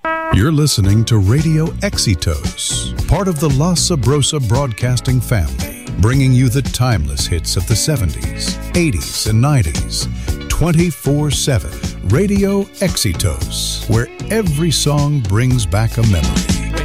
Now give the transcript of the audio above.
You're listening to Radio Exitos, part of the La Sabrosa Broadcasting family, bringing you the timeless hits of the 70s, 80s, and 90s, 24/7. Radio Exitos, where every song brings back a memory.